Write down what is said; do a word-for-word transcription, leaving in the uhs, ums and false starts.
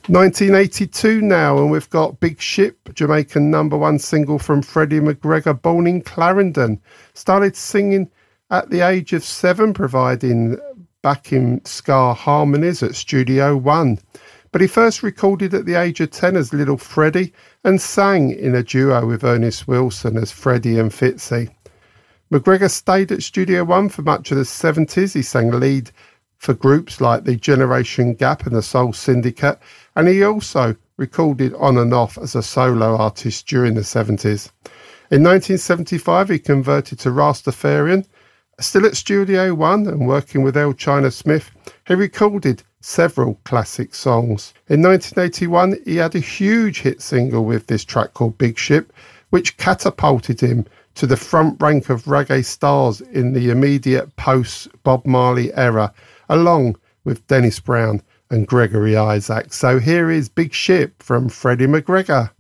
nineteen eighty-two now, and we've got Big Ship, Jamaican number one single from Freddie McGregor, born in Clarendon. Started singing at the age of seven, providing backing ska harmonies at Studio One. But he first recorded at the age of ten as Little Freddie and sang in a duo with Ernest Wilson as Freddie and Fitzy. McGregor stayed at Studio One for much of the seventies. He sang lead for groups like the Generation Gap and the Soul Syndicate, and he also recorded on and off as a solo artist during the seventies. In nineteen seventy-five, he converted to Rastafarian. Still at Studio One and working with L. China Smith, he recorded several classic songs. In nineteen eighty-one, he had a huge hit single with this track called Big Ship, which catapulted him to the front rank of reggae stars in the immediate post-Bob Marley era, along with Dennis Brown and Gregory Isaac. So here is Big Ship from Freddie McGregor.